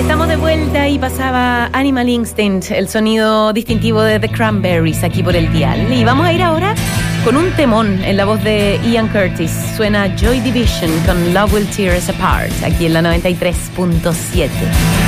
Estamos de vuelta y pasaba Animal Instinct, el sonido distintivo de The Cranberries aquí por el dial. Y vamos a ir ahora con un temón en la voz de Ian Curtis. Suena Joy Division con Love Will Tear Us Apart aquí en la 93.7.